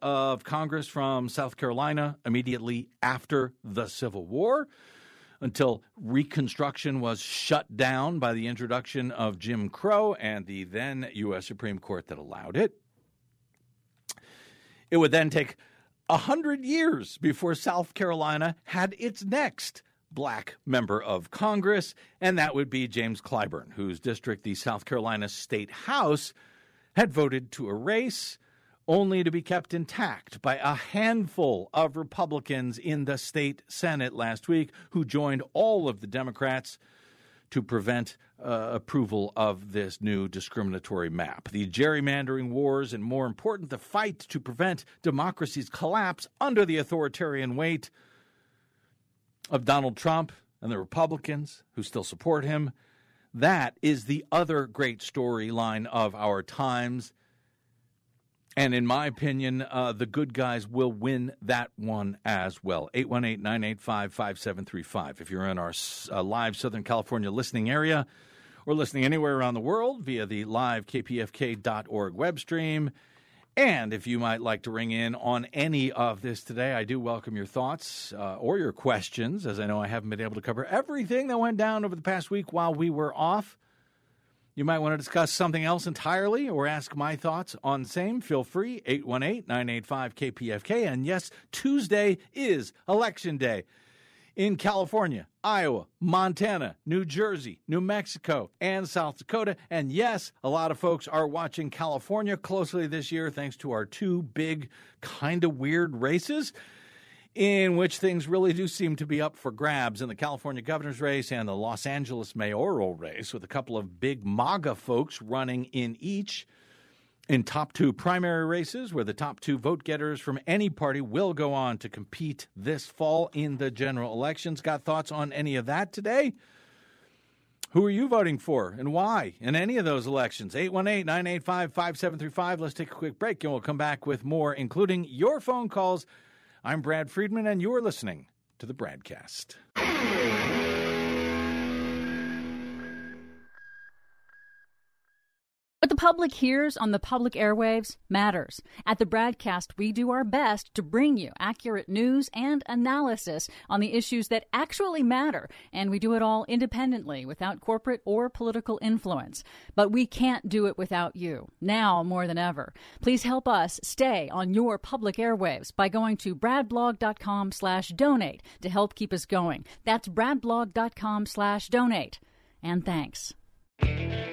of Congress from South Carolina immediately after the Civil War, until Reconstruction was shut down by the introduction of Jim Crow and the then U.S. Supreme Court that allowed it. It would then take 100 years before South Carolina had its next black member of Congress, and that would be James Clyburn, whose district, the South Carolina State House, had voted to erase, only to be kept intact by a handful of Republicans in the state Senate last week who joined all of the Democrats to prevent approval of this new discriminatory map. The gerrymandering wars, and more important, the fight to prevent democracy's collapse under the authoritarian weight of Donald Trump and the Republicans who still support him, that is the other great storyline of our times. And in my opinion, the good guys will win that one as well. 818-985-5735. If you're in our live Southern California listening area or listening anywhere around the world via the live kpfk.org web stream. And if you might like to ring in on any of this today, I do welcome your thoughts or your questions, as I know I haven't been able to cover everything that went down over the past week while we were off. You might want to discuss something else entirely or ask my thoughts on the same. Feel free, 818-985-KPFK. And yes, Tuesday is Election Day in California, Iowa, Montana, New Jersey, New Mexico, and South Dakota. And yes, a lot of folks are watching California closely this year thanks to our two big, kind of weird races, in which things really do seem to be up for grabs in the California governor's race and the Los Angeles mayoral race, with a couple of big MAGA folks running in each. In top two primary races, where the top two vote-getters from any party will go on to compete this fall in the general elections. Got thoughts on any of that today? Who are you voting for and why in any of those elections? 818-985-5735. Let's take a quick break, and we'll come back with more, including your phone calls. I'm Brad Friedman, and you're listening to the Bradcast. What the public hears on the public airwaves matters. At the Bradcast, we do our best to bring you accurate news and analysis on the issues that actually matter, and we do it all independently, without corporate or political influence. But we can't do it without you, now more than ever. Please help us stay on your public airwaves by going to bradblog.com/donate to help keep us going. That's bradblog.com/donate. And thanks.